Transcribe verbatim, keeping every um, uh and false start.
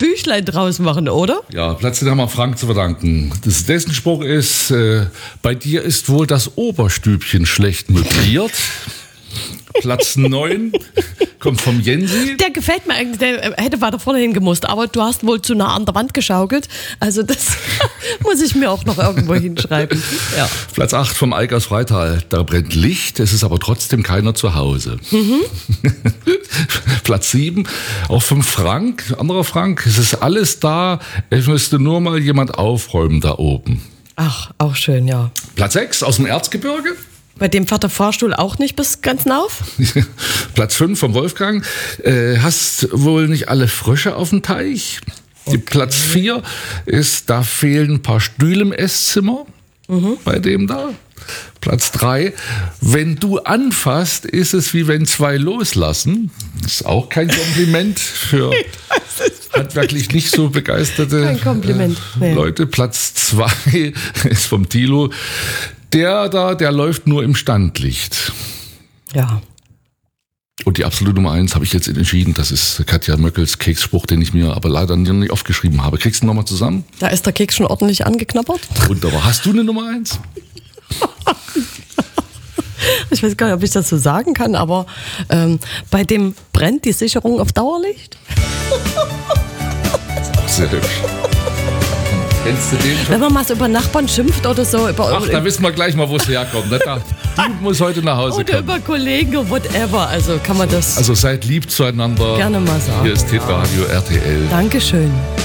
Büchlein draus machen, oder? Ja, Platz zehn haben wir Frank zu verdanken. Das, dessen Spruch ist, äh, bei dir ist wohl das Oberstübchen schlecht möbliert. Platz neun kommt vom Jensi. Der gefällt mir eigentlich, der hätte weiter vorne hingemusst, aber du hast wohl zu nah an der Wand geschaukelt. Also das muss ich mir auch noch irgendwo hinschreiben. Ja. Platz acht vom Eik aus Freital. Da brennt Licht, es ist aber trotzdem keiner zu Hause. Mhm. Platz sieben, auch vom Frank, anderer Frank. Es ist alles da, es müsste nur mal jemand aufräumen da oben. Ach, auch schön, ja. Platz sechs aus dem Erzgebirge. Bei dem fährt der Fahrstuhl auch nicht bis ganz auf? Platz fünf vom Wolfgang. Äh, hast wohl nicht alle Frösche auf dem Teich? Okay. Platz vier ist, da fehlen ein paar Stühle im Esszimmer. Mhm. Bei dem da. Platz drei, wenn du anfasst, ist es wie wenn zwei loslassen. Ist auch kein Kompliment für handwerklich nicht so begeisterte kein Kompliment. Nee. Leute. Platz zwei ist vom Thilo. Der da, der läuft nur im Standlicht. Ja. Und die absolute Nummer eins habe ich jetzt entschieden. Das ist Katja Möckels Keksspruch, den ich mir aber leider nicht aufgeschrieben habe. Kriegst du nochmal zusammen? Da ist der Keks schon ordentlich angeknabbert. Wunderbar. Hast du eine Nummer eins? Ich weiß gar nicht, ob ich das so sagen kann, aber ähm, bei dem brennt die Sicherung auf Dauerlicht. Sehr hübsch. Kennst du den schon? Wenn man mal so über Nachbarn schimpft oder so. Über, Ach, da wissen wir gleich mal, wo es herkommt. Die muss heute nach Hause oder kommen. Oder über Kollegen, whatever. Also kann man das Also seid lieb zueinander. Gerne mal sagen. Hier ist T V Radio R T L. Dankeschön.